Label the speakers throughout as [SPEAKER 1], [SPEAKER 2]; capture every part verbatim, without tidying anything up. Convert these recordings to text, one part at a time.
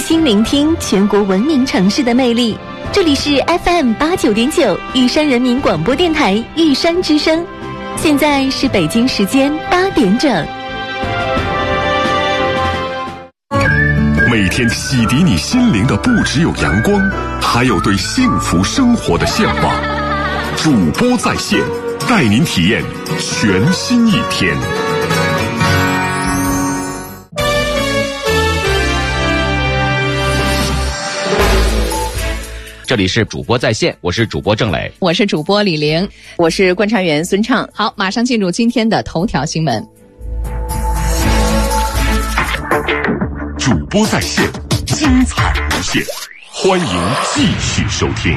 [SPEAKER 1] 心聆听全国文明城市的魅力。这里是 F M 八九点九玉山人民广播电台玉山之声，现在是北京时间八点整。
[SPEAKER 2] 每天洗涤你心灵的不只有阳光，还有对幸福生活的向往。主播在线，带您体验全新一天。
[SPEAKER 3] 这里是主播在线，我是主播郑磊，
[SPEAKER 4] 我是主播李玲，
[SPEAKER 5] 我是观察员孙畅。
[SPEAKER 4] 好，马上进入今天的头条新闻。
[SPEAKER 2] 主播在线，精彩无限，欢迎继续收听。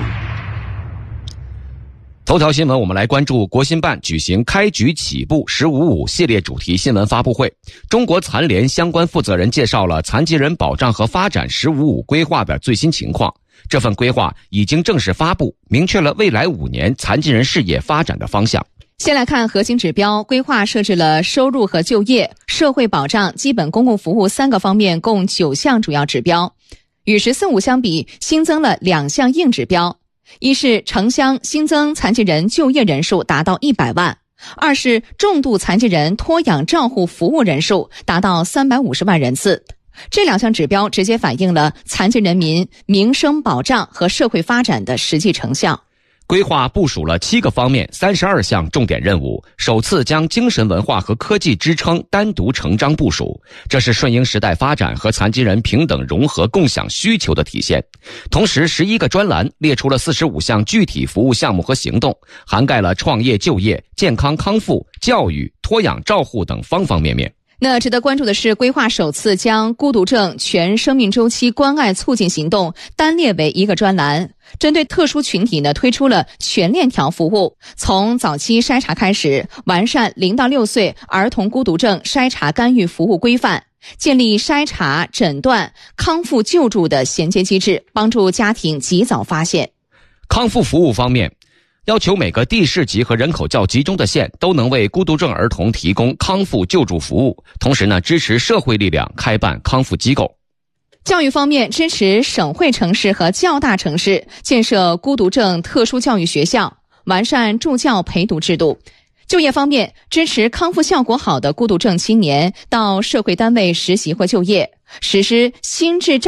[SPEAKER 3] 头条新闻，我们来关注国新办举行开局起步十五五系列主题新闻发布会。中国残联相关负责人介绍了残疾人保障和发展十五五规划的最新情况。这份规划已经正式发布，明确了未来五年残疾人事业发展的方向。
[SPEAKER 4] 先来看核心指标，规划设置了收入和就业、社会保障、基本公共服务三个方面，共九项主要指标。与“十四五”相比，新增了两项硬指标：一是城乡新增残疾人就业人数达到一百万；二是重度残疾人托养照护服务人数达到三百五十万人次。这两项指标直接反映了残疾人民民生保障和社会发展的实际成效。
[SPEAKER 3] 规划部署了七个方面三十二项重点任务，首次将精神文化和科技支撑单独成章部署，这是顺应时代发展和残疾人平等融合共享需求的体现。同时十一个专栏列出了四十五项具体服务项目和行动，涵盖了创业就业、健康康复、教育、托养照护等方方面面。
[SPEAKER 4] 那值得关注的是，规划首次将孤独症全生命周期关爱促进行动单列为一个专栏，针对特殊群体呢，推出了全链条服务，从早期筛查开始，完善零到六岁儿童孤独症筛查干预服务规范，建立筛查、诊断、康复救助的衔接机制，帮助家庭及早发现。
[SPEAKER 3] 康复服务方面，要求每个地市级和人口较集中的县都能为孤独症儿童提供康复救助服务，同时呢，支持社会力量开办康复机构。
[SPEAKER 4] 教育方面，支持省会城市和较大城市建设孤独症特殊教育学校，完善助教陪读制度。就业方面，支持康复效果好的孤独症青年到社会单位实习或就业，实施心智